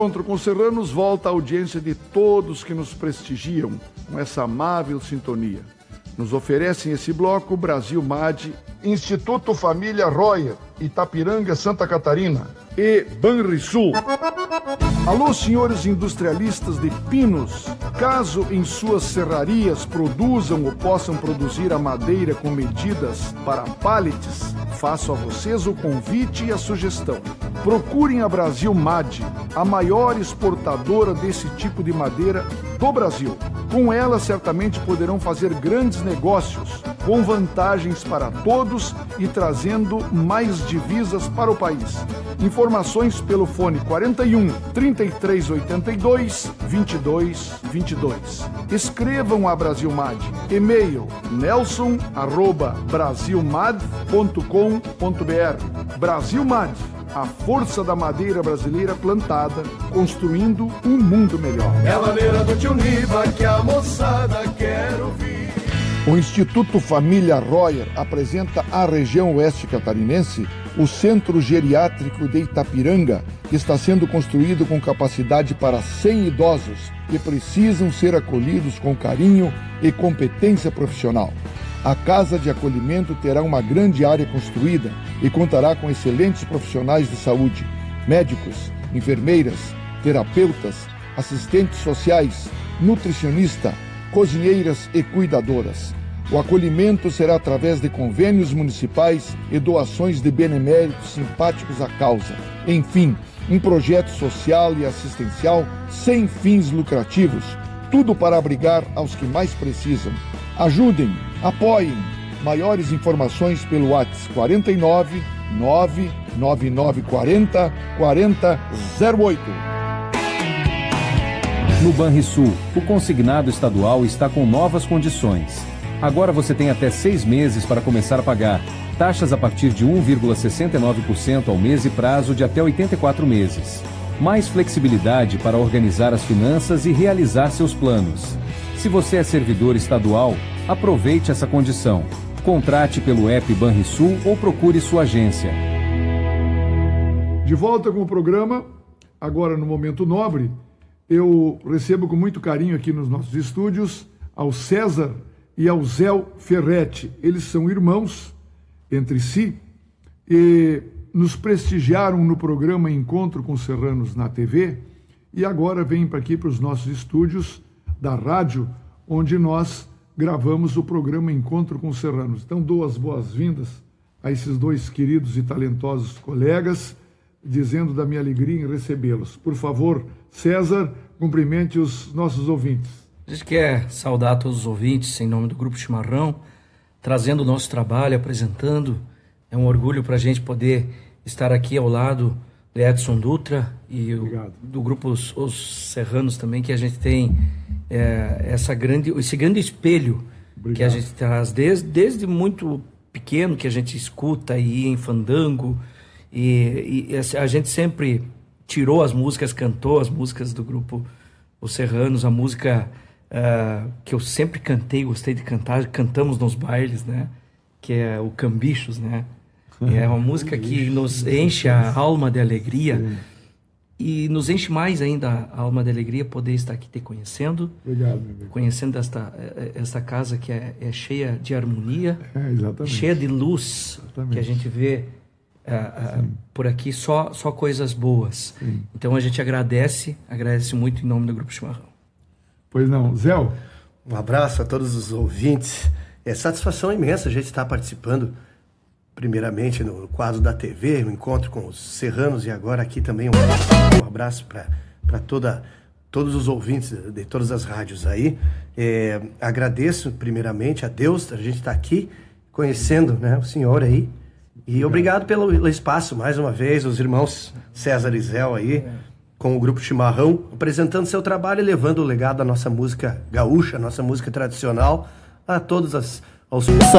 Encontro com Serranos volta à audiência de todos que nos prestigiam com essa amável sintonia. Nos oferecem esse bloco Brasil MAD, Instituto Família Royer, Itapiranga, Santa Catarina e Banrisul. Alô, senhores industrialistas de pinos, caso em suas serrarias produzam ou possam produzir a madeira com medidas para pallets, faço a vocês o convite e a sugestão. Procurem a Brasil MAD, a maior exportadora desse tipo de madeira do Brasil. Com ela, certamente poderão fazer grandes negócios, com vantagens para todos e trazendo mais divisas para o país. Informações pelo fone 41 3382 2222. Escrevam a Brasil MAD. E-mail nelson@brasilmad.com.br. Brasil MAD, a força da madeira brasileira plantada, construindo um mundo melhor. É a maneira do tio Niva que a moçada quer ouvir. O Instituto Família Royer apresenta à região oeste catarinense o Centro Geriátrico de Itapiranga, que está sendo construído com capacidade para 100 idosos que precisam ser acolhidos com carinho e competência profissional. A Casa de Acolhimento terá uma grande área construída e contará com excelentes profissionais de saúde, médicos, enfermeiras, terapeutas, assistentes sociais, nutricionista, cozinheiras e cuidadoras. O acolhimento será através de convênios municipais e doações de beneméritos simpáticos à causa. Enfim, um projeto social e assistencial sem fins lucrativos, tudo para abrigar aos que mais precisam. Ajudem, apoiem. Maiores informações pelo WhatsApp 49 99940 4008. No Banrisul, o consignado estadual está com novas condições. Agora você tem até 6 meses para começar a pagar. Taxas a partir de 1,69% ao mês e prazo de até 84 meses. Mais flexibilidade para organizar as finanças e realizar seus planos. Se você é servidor estadual, aproveite essa condição. Contrate pelo app Banrisul ou procure sua agência. De volta com o programa, agora no Momento Nobre, eu recebo com muito carinho aqui nos nossos estúdios ao César e ao Zé Ferretti. Eles são irmãos entre si e nos prestigiaram no programa Encontro com Serranos na TV e agora vêm para aqui para os nossos estúdios da rádio, onde nós gravamos o programa Encontro com Serranos. Então dou as boas-vindas a esses dois queridos e talentosos colegas, dizendo da minha alegria em recebê-los. Por favor, César, cumprimente os nossos ouvintes. A gente quer saudar todos os ouvintes em nome do Grupo Chimarrão, trazendo o nosso trabalho, apresentando. É um orgulho para a gente poder estar aqui ao lado de Edson Dutra e do Grupo Os Serranos também, que a gente tem esse grande espelho. Obrigado. Que a gente traz desde muito pequeno, que a gente escuta aí em fandango, e a gente sempre tirou as músicas, cantou as músicas do Grupo Os Serranos, a música que eu sempre cantei, gostei de cantar, cantamos nos bailes, né? Que é o Cambichos, né? É uma música que nos enche a alma de alegria. Sim. E nos enche mais ainda a alma de alegria poder estar aqui te conhecendo. Obrigado, meu amigo. Conhecendo esta casa que é cheia de harmonia, cheia de luz. Exatamente. Que a gente vê por aqui só coisas boas. Sim. Então a gente agradece muito em nome do Grupo Chimarrão. Pois não, Zé. Um abraço a todos os ouvintes. É satisfação imensa a gente estar participando, primeiramente no quadro da TV, o Encontro com os Serranos, e agora aqui também um abraço para todos os ouvintes de todas as rádios aí. Agradeço primeiramente a Deus, a gente está aqui conhecendo, né, o senhor aí. E obrigado pelo espaço, mais uma vez, os irmãos César e Zé aí, com o Grupo Chimarrão, apresentando seu trabalho e levando o legado da nossa música gaúcha, nossa música tradicional, a todos aos